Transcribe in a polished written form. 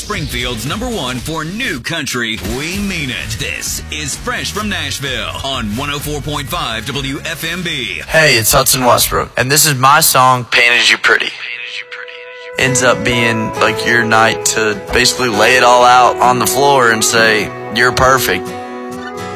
Springfield's #1 for new country. We mean it. This is Fresh from Nashville on 104.5 WFMB. Hey, it's Hudson Westbrook, and this is my song, Painted You Pretty. Ends up being like your night to basically lay it all out on the floor and say, you're perfect.